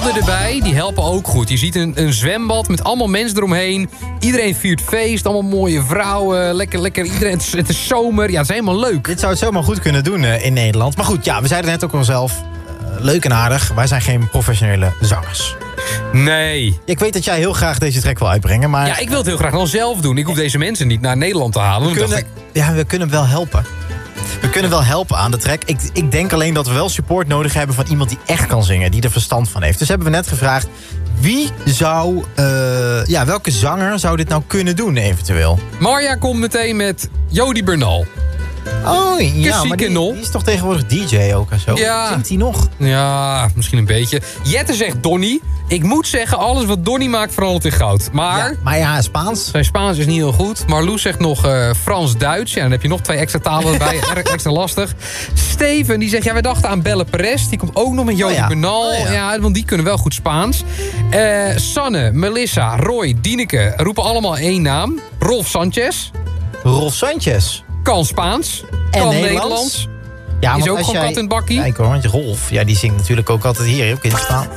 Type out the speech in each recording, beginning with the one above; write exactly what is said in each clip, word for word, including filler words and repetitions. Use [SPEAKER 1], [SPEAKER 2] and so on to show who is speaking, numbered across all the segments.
[SPEAKER 1] beelden erbij, die helpen ook goed. Je ziet een, een zwembad met allemaal mensen eromheen. Iedereen viert feest, allemaal mooie vrouwen. Lekker, lekker, iedereen, het is, het is zomer. Ja, het is helemaal leuk.
[SPEAKER 2] Dit zou het zomaar goed kunnen doen uh, in Nederland. Maar goed, ja, we zeiden net ook al zelf. Uh, leuk en aardig, wij zijn geen professionele zangers.
[SPEAKER 1] Nee.
[SPEAKER 2] Ik weet dat jij heel graag deze track wil uitbrengen, maar...
[SPEAKER 1] Ja, ik wil het heel graag dan zelf doen. Ik hoef deze mensen niet naar Nederland te halen.
[SPEAKER 2] We kunnen,
[SPEAKER 1] ik...
[SPEAKER 2] Ja, we kunnen wel helpen. We kunnen wel helpen aan de track. Ik, ik denk alleen dat we wel support nodig hebben van iemand die echt kan zingen. Die er verstand van heeft. Dus hebben we net gevraagd, wie zou... Uh, ja, welke zanger zou dit nou kunnen doen eventueel?
[SPEAKER 1] Marja komt meteen met Jody Bernal.
[SPEAKER 2] Oh, ja, maar die, die is toch tegenwoordig D J ook en zo?
[SPEAKER 1] Ja.
[SPEAKER 2] Zingt hij nog?
[SPEAKER 1] Ja, misschien een beetje. Jette zegt Donnie. Ik moet zeggen, alles wat Donnie maakt verandert in goud. Maar...
[SPEAKER 2] Ja, maar ja, Spaans.
[SPEAKER 1] Zijn Spaans is niet heel goed. Marloes zegt nog uh, Frans-Duits. Ja, dan heb je nog twee extra talen erbij. Erg extra lastig. Steven, die zegt, ja, wij dachten aan Belle Perez. Die komt ook nog met Jody oh ja. Bernal. Oh ja. ja, want die kunnen wel goed Spaans. Uh, Sanne, Melissa, Roy, Dieneke roepen allemaal één naam. Rolf Sanchez.
[SPEAKER 2] Rolf Sanchez.
[SPEAKER 1] Kan Spaans.
[SPEAKER 2] En
[SPEAKER 1] kan
[SPEAKER 2] Nederlands.
[SPEAKER 1] Nederlands.
[SPEAKER 2] Ja,
[SPEAKER 1] die is ook
[SPEAKER 2] als
[SPEAKER 1] gewoon
[SPEAKER 2] jij...
[SPEAKER 1] kat in het bakkie.
[SPEAKER 2] Kijk hoor, want Rolf, ja, die zingt natuurlijk ook altijd hier ook in het Spaans.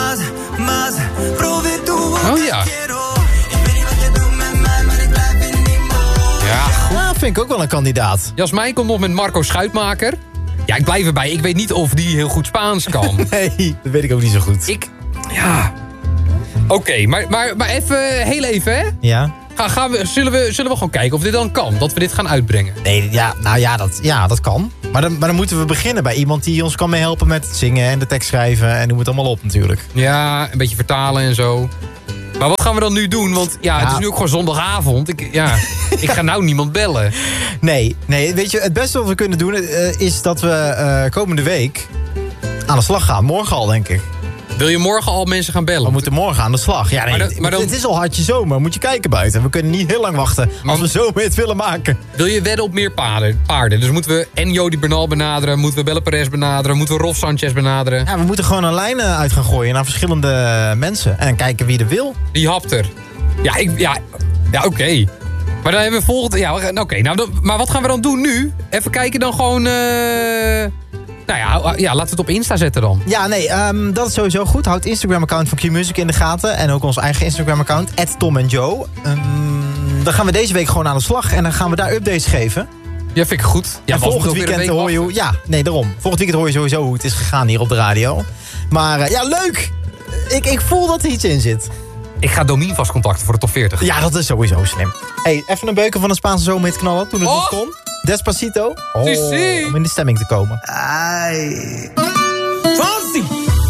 [SPEAKER 1] Oh ja. Ja, goed.
[SPEAKER 2] Ja, vind ik ook wel een kandidaat.
[SPEAKER 1] Jasmijn komt nog met Marco Schuitmaker. Ja, ik blijf erbij. Ik weet niet of die heel goed Spaans kan.
[SPEAKER 2] Nee, dat weet ik ook niet zo goed.
[SPEAKER 1] Ik, ja... Oké, okay, maar, maar, maar even, heel even, hè?
[SPEAKER 2] Ja.
[SPEAKER 1] Ga, gaan we, zullen, we, zullen we gewoon kijken of dit dan kan? Dat we dit gaan uitbrengen?
[SPEAKER 2] Nee, ja, nou ja, dat, ja, dat kan. Maar dan, maar dan moeten we beginnen bij iemand die ons kan meehelpen met zingen en de tekst schrijven en noem het allemaal op natuurlijk.
[SPEAKER 1] Ja, een beetje vertalen en zo. Maar wat gaan we dan nu doen? Want ja, het ja. is nu ook gewoon zondagavond. Ik, ja, ik ga nou niemand bellen.
[SPEAKER 2] Nee, nee, weet je, het beste wat we kunnen doen uh, is dat we uh, komende week aan de slag gaan. Morgen al, denk ik.
[SPEAKER 1] Wil je morgen al mensen gaan bellen?
[SPEAKER 2] We moeten morgen aan de slag. Ja, nee, maar dan, maar dan... Het is al hartje zomer. Moet je kijken buiten. We kunnen niet heel lang wachten als we zomer het willen maken.
[SPEAKER 1] Wil je wedden op meer paarden? paarden? Dus moeten we en Jody Bernal benaderen. Moeten we Belle Perez benaderen. Moeten we Rolf Sanchez benaderen.
[SPEAKER 2] Ja, we moeten gewoon een lijn uit gaan gooien naar verschillende mensen. En kijken wie er wil.
[SPEAKER 1] Die hapt er. Ja, ik, ja, ja oké. Okay. Maar dan hebben we volgend... Ja, oké. Okay, nou, maar wat gaan we dan doen nu? Even kijken dan gewoon... Uh... Nou ja, ja, laten we het op Insta zetten dan.
[SPEAKER 2] Ja, nee, um, dat is sowieso goed. Houd het Instagram-account van Q-Music in de gaten. En ook ons eigen Instagram-account, at Tom en Joe. Um, dan gaan we deze week gewoon aan de slag. En dan gaan we daar updates geven.
[SPEAKER 1] Ja, vind ik goed. Ja,
[SPEAKER 2] en volgend weekend hoor je... Hoe, ja, nee, daarom. Volgend weekend hoor je sowieso hoe het is gegaan hier op de radio. Maar uh, ja, leuk! Ik, ik voel dat er iets in zit.
[SPEAKER 1] Ik ga Domien vast contacten voor de top veertig.
[SPEAKER 2] Ja, dat is sowieso slim. Hey, even een beuken van een Spaanse zomerhit knallen toen het
[SPEAKER 1] oh.
[SPEAKER 2] nog kon. Despacito. Oh,
[SPEAKER 1] si, si.
[SPEAKER 2] om in de stemming te komen.
[SPEAKER 3] Ay. Fonsi.